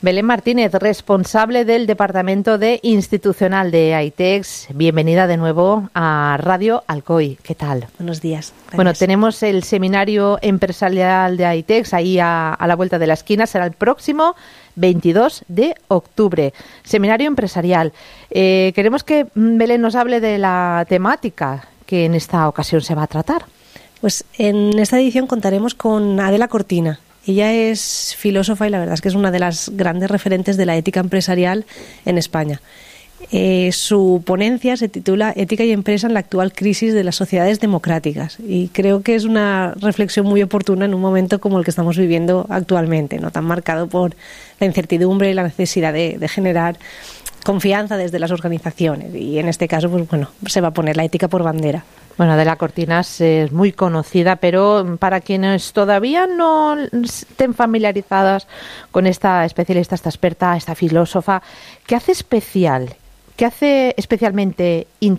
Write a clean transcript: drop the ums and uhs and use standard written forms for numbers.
Belén Martínez, responsable del Departamento de Institucional de AITEX. Bienvenida de nuevo a Radio Alcoy. ¿Qué tal? Buenos días. Gracias. Bueno, tenemos el seminario empresarial de AITEX ahí a la vuelta de la esquina. Será el próximo 22 de octubre. Seminario empresarial. Queremos que Belén nos hable de la temática que en esta ocasión se va a tratar. Pues en esta edición contaremos con Adela Cortina. Ella es filósofa y la verdad es que es una de las grandes referentes de la ética empresarial en España. Su ponencia se titula Ética y empresa en la actual crisis de las sociedades democráticas, y creo que es una reflexión muy oportuna en un momento como el que estamos viviendo actualmente, ¿no? Tan marcado por la incertidumbre y la necesidad de generar confianza desde las organizaciones, y en este caso pues bueno, se va a poner la ética por bandera. Bueno, Adela Cortinas es muy conocida, pero para quienes todavía no estén familiarizadas con esta especialista, esta experta, esta filósofa, ¿qué hace especial? ¿Qué hace especialmente